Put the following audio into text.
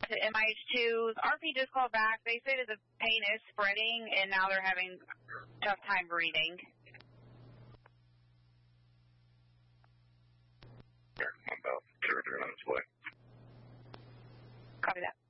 To MIH2, RP just called back. They say that the pain is spreading, and now they're having a tough time breathing. I'm about 2 or 3 minutes away. Copy that.